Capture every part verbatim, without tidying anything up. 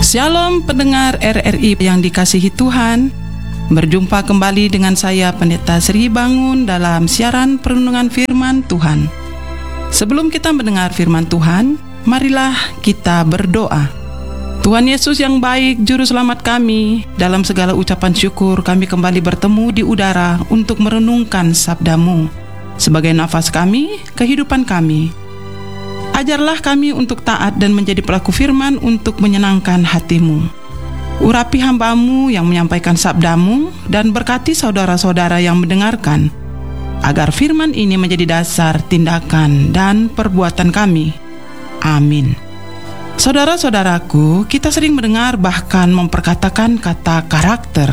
Shalom pendengar R R I yang dikasihi Tuhan. Berjumpa kembali dengan saya Pendeta Sri Bangun dalam siaran perenungan firman Tuhan. Sebelum kita mendengar firman Tuhan, marilah kita berdoa. Tuhan Yesus yang baik, Juru Selamat kami, dalam segala ucapan syukur kami kembali bertemu di udara untuk merenungkan sabda-Mu sebagai nafas kami, kehidupan kami. Ajarlah kami untuk taat dan menjadi pelaku firman untuk menyenangkan hati-Mu. Urapi hamba-Mu yang menyampaikan sabda-Mu dan berkati saudara-saudara yang mendengarkan, agar firman ini menjadi dasar tindakan dan perbuatan kami. Amin. Saudara-saudaraku, kita sering mendengar bahkan memperkatakan kata karakter.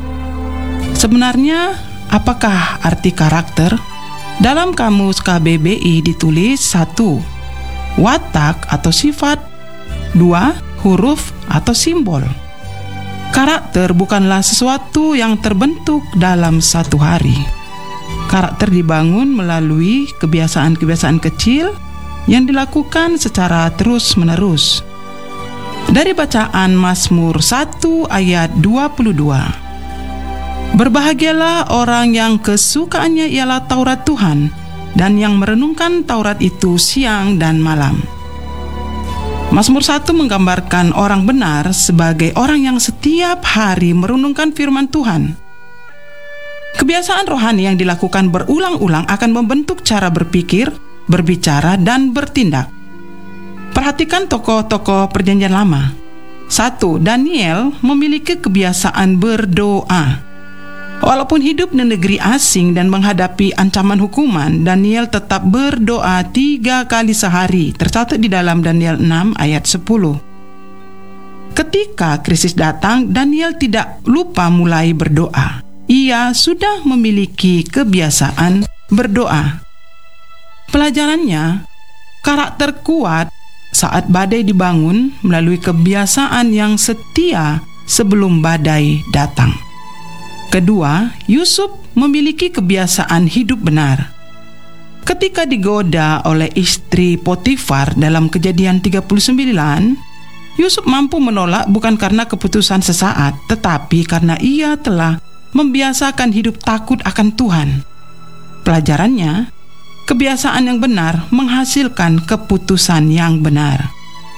Sebenarnya, apakah arti karakter? Dalam kamus K B B I ditulis satu. Watak atau sifat. Dua. Huruf atau simbol. Karakter bukanlah sesuatu yang terbentuk dalam satu hari. Karakter dibangun melalui kebiasaan-kebiasaan kecil yang dilakukan secara terus-menerus. Dari bacaan Mazmur satu ayat dua puluh dua. Berbahagialah orang yang kesukaannya ialah Taurat Tuhan dan yang merenungkan Taurat itu siang dan malam. Mazmur satu menggambarkan orang benar sebagai orang yang setiap hari merenungkan firman Tuhan. Kebiasaan rohani yang dilakukan berulang-ulang akan membentuk cara berpikir, berbicara, dan bertindak. Perhatikan tokoh-tokoh Perjanjian Lama. Satu. Daniel memiliki kebiasaan berdoa. Walaupun hidup di negeri asing dan menghadapi ancaman hukuman, Daniel tetap berdoa tiga kali sehari, tercatat di dalam Daniel enam ayat sepuluh. Ketika krisis datang, Daniel tidak lupa mulai berdoa. Ia sudah memiliki kebiasaan berdoa. Pelajarannya, karakter kuat saat badai dibangun melalui kebiasaan yang setia sebelum badai datang. Kedua, Yusuf memiliki kebiasaan hidup benar. Ketika digoda oleh istri Potifar dalam Kejadian tiga puluh sembilan, Yusuf mampu menolak bukan karena keputusan sesaat, tetapi karena ia telah membiasakan hidup takut akan Tuhan. Pelajarannya, kebiasaan yang benar menghasilkan keputusan yang benar.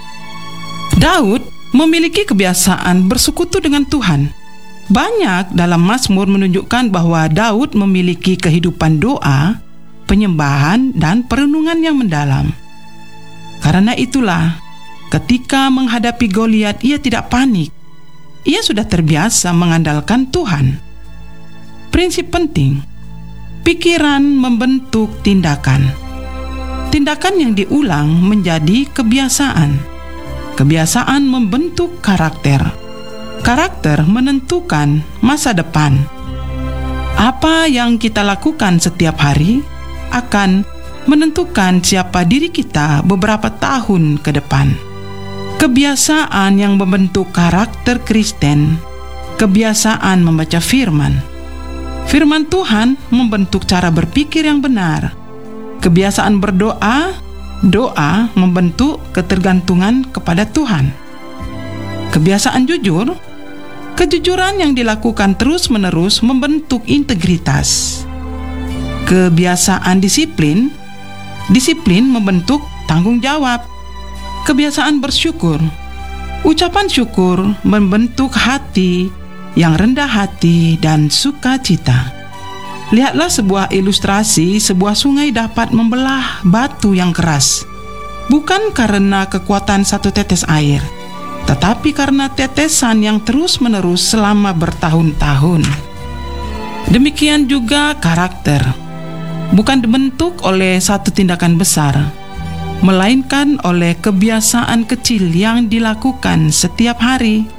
Daud memiliki kebiasaan bersekutu dengan Tuhan. Banyak dalam Mazmur menunjukkan bahwa Daud memiliki kehidupan doa, penyembahan, dan perenungan yang mendalam. Karena itulah, ketika menghadapi Goliat, ia tidak panik. Ia sudah terbiasa mengandalkan Tuhan. Prinsip penting, pikiran membentuk tindakan. Tindakan yang diulang menjadi kebiasaan. Kebiasaan membentuk karakter. Karakter menentukan masa depan. Apa yang kita lakukan setiap hari akan menentukan siapa diri kita beberapa tahun ke depan. Kebiasaan yang membentuk karakter Kristen, kebiasaan membaca firman. Firman Tuhan membentuk cara berpikir yang benar. Kebiasaan berdoa, doa membentuk ketergantungan kepada Tuhan. Kebiasaan jujur, kejujuran yang dilakukan terus-menerus membentuk integritas. Kebiasaan disiplin, disiplin membentuk tanggung jawab. Kebiasaan bersyukur, ucapan syukur membentuk hati yang rendah hati dan sukacita. Lihatlah sebuah ilustrasi, sebuah sungai dapat membelah batu yang keras, bukan karena kekuatan satu tetes air, tetapi karena tetesan yang terus-menerus selama bertahun-tahun. Demikian juga karakter, bukan dibentuk oleh satu tindakan besar, melainkan oleh kebiasaan kecil yang dilakukan setiap hari.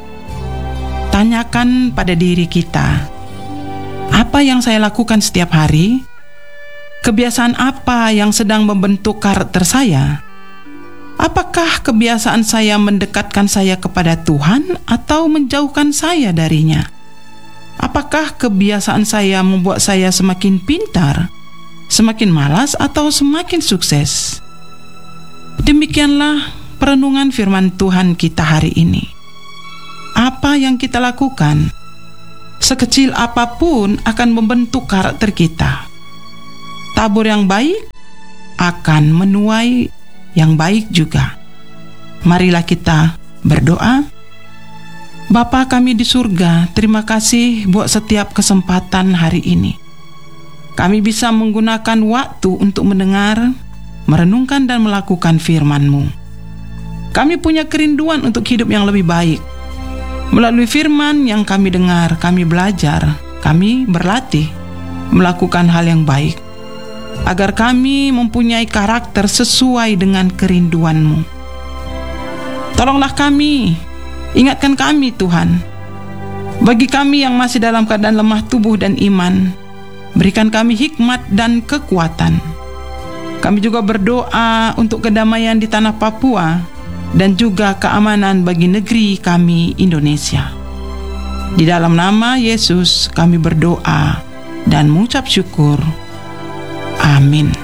Tanyakan pada diri kita, apa yang saya lakukan setiap hari? Kebiasaan apa yang sedang membentuk karakter saya? Apakah kebiasaan saya mendekatkan saya kepada Tuhan atau menjauhkan saya darinya? Apakah kebiasaan saya membuat saya semakin pintar, semakin malas, atau semakin sukses? Demikianlah perenungan firman Tuhan kita hari ini. apa yang kita lakukan, sekecil apapun, akan membentuk karakter kita. Tabur yang baik akan menuai yang baik juga. Marilah kita berdoa. Bapa kami di surga, terima kasih buat setiap kesempatan hari ini. Kami bisa menggunakan waktu untuk mendengar, merenungkan dan melakukan firman-Mu. Kami punya kerinduan untuk hidup yang lebih baik. Melalui firman yang kami dengar, kami belajar, kami berlatih melakukan hal yang baik, agar kami mempunyai karakter sesuai dengan kerinduan-Mu. Tolonglah kami, ingatkan kami Tuhan. Bagi kami yang masih dalam keadaan lemah tubuh dan iman, berikan kami hikmat dan kekuatan. Kami juga berdoa untuk kedamaian di tanah Papua dan juga keamanan bagi negeri kami Indonesia. Di dalam nama Yesus kami berdoa dan mengucap syukur. Amin.